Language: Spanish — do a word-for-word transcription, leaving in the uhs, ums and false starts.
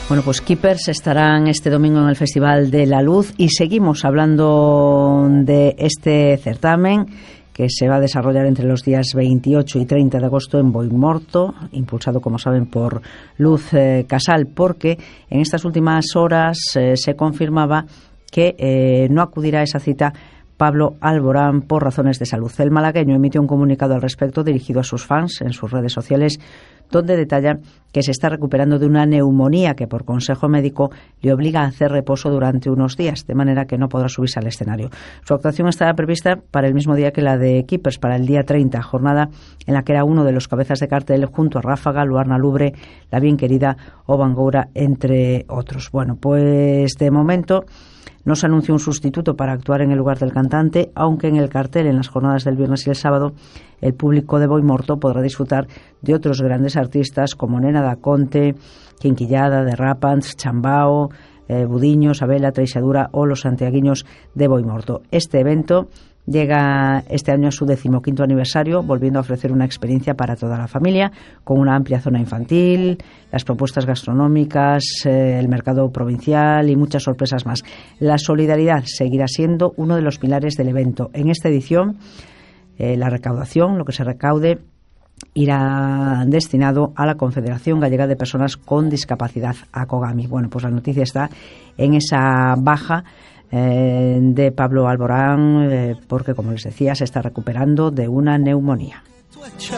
Bueno, pues Keepers estarán este domingo en el Festival de la Luz y seguimos hablando de este certamen que se va a desarrollar entre los días veintiocho y treinta de agosto en Boimorto, impulsado, como saben, por Luz eh, Casal, porque en estas últimas horas eh, se confirmaba que eh, no acudirá a esa cita Pablo Alborán por razones de salud. El malagueño emitió un comunicado al respecto dirigido a sus fans en sus redes sociales, donde detalla que se está recuperando de una neumonía que por consejo médico le obliga a hacer reposo durante unos días, de manera que no podrá subirse al escenario. Su actuación estaba prevista para el mismo día que la de Keepers, para el día treinta, jornada en la que era uno de los cabezas de cartel junto a Ráfaga, Luarna Lubre, La Bien Querida o Bangoura, entre otros. Bueno, pues de momento no se anunció un sustituto para actuar en el lugar del cantante, aunque en el cartel, en las jornadas del viernes y el sábado, el público de Boimorto podrá disfrutar de otros grandes artistas como Nena da Conte, Quinquillada, The Rapans, Chambao, eh, Budiño, Sabela, Treixadura o los santiaguiños de Boimorto. Este evento llega este año a su decimoquinto aniversario, volviendo a ofrecer una experiencia para toda la familia, con una amplia zona infantil, las propuestas gastronómicas, eh, el mercado provincial y muchas sorpresas más. La solidaridad seguirá siendo uno de los pilares del evento. En esta edición, eh, la recaudación, lo que se recaude, irá destinado a la Confederación Gallega de Personas con Discapacidad, ACOGAMI. Bueno, pues la noticia está en esa baja Eh, de Pablo Alborán, eh, porque, como les decía, se está recuperando de una neumonía.